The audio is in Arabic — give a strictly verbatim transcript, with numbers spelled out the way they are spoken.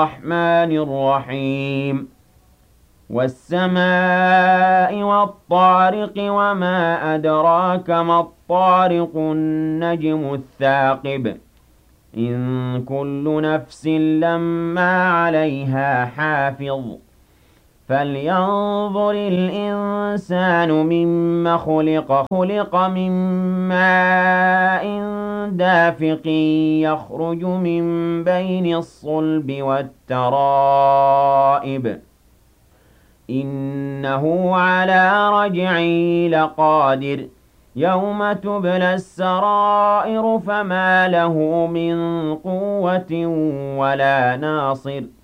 الرحمن الرحيم والسماء والطارق وما أدراك ما الطارق النجم الثاقب إن كل نفس لما عليها حافظ فلينظر الإنسان مما خلق خلق من ماء دافق يخرج من بين الصلب والترائب إنه على رجعه لقادر يوم تبلى السرائر فما له من قوة ولا ناصر